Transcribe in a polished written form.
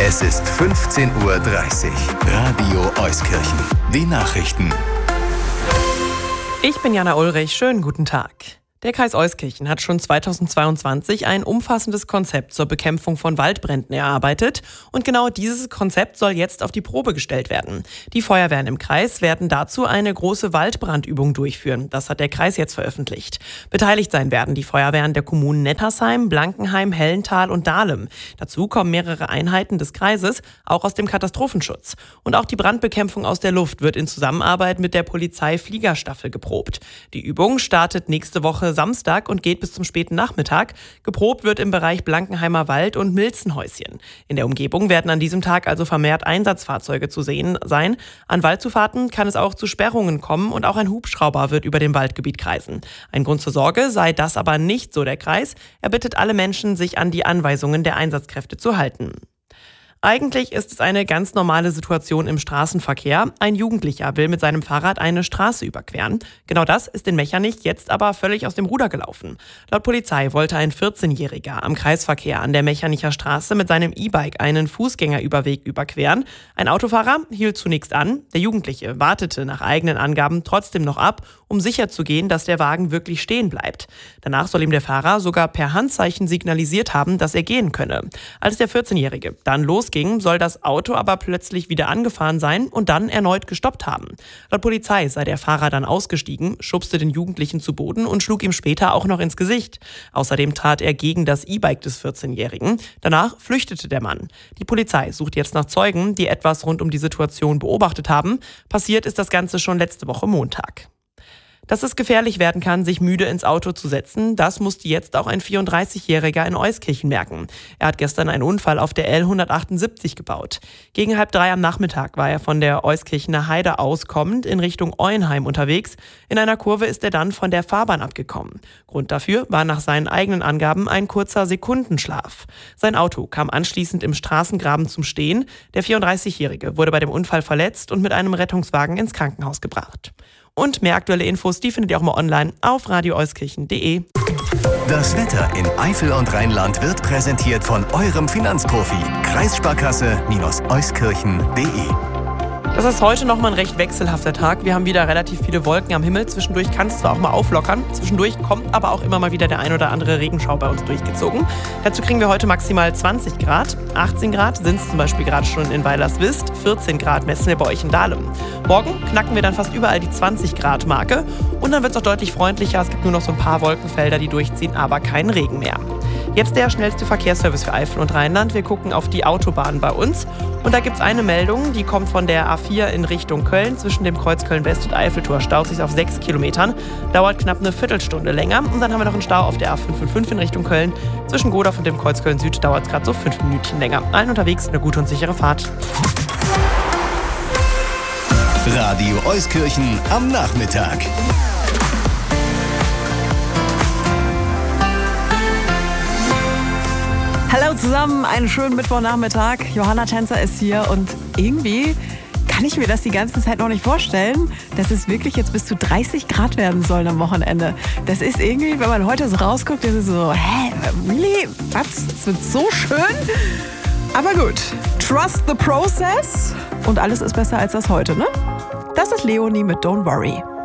Es ist 15:30 Uhr. Radio Euskirchen. Die Nachrichten. Ich bin Jana Ulrich. Schönen guten Tag. Der Kreis Euskirchen hat schon 2022 ein umfassendes Konzept zur Bekämpfung von Waldbränden erarbeitet. Und genau dieses Konzept soll jetzt auf die Probe gestellt werden. Die Feuerwehren im Kreis werden dazu eine große Waldbrandübung durchführen. Das hat der Kreis jetzt veröffentlicht. Beteiligt sein werden die Feuerwehren der Kommunen Nettersheim, Blankenheim, Hellental und Dahlem. Dazu kommen mehrere Einheiten des Kreises, auch aus dem Katastrophenschutz. Und auch die Brandbekämpfung aus der Luft wird in Zusammenarbeit mit der Polizei-Fliegerstaffel geprobt. Die Übung startet nächste Woche Samstag und geht bis zum späten Nachmittag. Geprobt wird im Bereich Blankenheimer Wald und Milzenhäuschen. In der Umgebung werden an diesem Tag also vermehrt Einsatzfahrzeuge zu sehen sein. An Waldzufahrten kann es auch zu Sperrungen kommen und auch ein Hubschrauber wird über dem Waldgebiet kreisen. Ein Grund zur Sorge sei das aber nicht, so der Kreis. Er bittet alle Menschen, sich an die Anweisungen der Einsatzkräfte zu halten. Eigentlich ist es eine ganz normale Situation im Straßenverkehr. Ein Jugendlicher will mit seinem Fahrrad eine Straße überqueren. Genau das ist in Mechernich jetzt aber völlig aus dem Ruder gelaufen. Laut Polizei wollte ein 14-Jähriger am Kreisverkehr an der Mechanicher Straße mit seinem E-Bike einen Fußgängerüberweg überqueren. Ein Autofahrer hielt zunächst an. Der Jugendliche wartete nach eigenen Angaben trotzdem noch ab, um sicherzugehen, dass der Wagen wirklich stehen bleibt. Danach soll ihm der Fahrer sogar per Handzeichen signalisiert haben, dass er gehen könne. Als der 14-Jährige dann losging, soll das Auto aber plötzlich wieder angefahren sein und dann erneut gestoppt haben. Laut Polizei sei der Fahrer dann ausgestiegen, schubste den Jugendlichen zu Boden und schlug ihm später auch noch ins Gesicht. Außerdem trat er gegen das E-Bike des 14-Jährigen. Danach flüchtete der Mann. Die Polizei sucht jetzt nach Zeugen, die etwas rund um die Situation beobachtet haben. Passiert ist das Ganze schon letzte Woche Montag. Dass es gefährlich werden kann, sich müde ins Auto zu setzen, das musste jetzt auch ein 34-Jähriger in Euskirchen merken. Er hat gestern einen Unfall auf der L178 gebaut. Gegen 2:30 am Nachmittag war er von der Euskirchener Heide aus kommend in Richtung Euenheim unterwegs. In einer Kurve ist er dann von der Fahrbahn abgekommen. Grund dafür war nach seinen eigenen Angaben ein kurzer Sekundenschlaf. Sein Auto kam anschließend im Straßengraben zum Stehen. Der 34-Jährige wurde bei dem Unfall verletzt und mit einem Rettungswagen ins Krankenhaus gebracht. Und mehr aktuelle Infos, die findet ihr auch mal online auf radioeuskirchen.de. Das Wetter in Eifel und Rheinland wird präsentiert von eurem Finanzprofi. Kreissparkasse-euskirchen.de. Das ist heute nochmal ein recht wechselhafter Tag. Wir haben wieder relativ viele Wolken am Himmel. Zwischendurch kann es zwar auch mal auflockern. Zwischendurch kommt aber auch immer mal wieder der ein oder andere Regenschauer bei uns durchgezogen. Dazu kriegen wir heute maximal 20 Grad. 18 Grad sind es zum Beispiel gerade schon in Weilerswist. 14 Grad messen wir bei euch in Dahlem. Morgen knacken wir dann fast überall die 20 Grad Marke. Und dann wird es auch deutlich freundlicher. Es gibt nur noch so ein paar Wolkenfelder, die durchziehen, aber keinen Regen mehr. Jetzt der schnellste Verkehrsservice für Eifel und Rheinland. Wir gucken auf die Autobahn bei uns. Und da gibt es eine Meldung, die kommt von der A4 in Richtung Köln. Zwischen dem Kreuz Köln-West und Eiffeltor staut sich auf 6 Kilometern. Dauert knapp eine Viertelstunde länger. Und dann haben wir noch einen Stau auf der A555 in Richtung Köln. Zwischen Godorf und dem Kreuz Köln-Süd dauert es gerade so 5 Minütchen länger. Allen unterwegs eine gute und sichere Fahrt. Radio Euskirchen am Nachmittag. Hallo zusammen, einen schönen Mittwochnachmittag. Johanna Tänzer ist hier und irgendwie kann ich mir das die ganze Zeit noch nicht vorstellen, dass es wirklich jetzt bis zu 30 Grad werden soll am Wochenende. Das ist irgendwie, wenn man heute so rausguckt, das ist so, really? Was? Es wird so schön? Aber gut, trust the process und alles ist besser als das heute, ne? Das ist Leonie mit Don't Worry.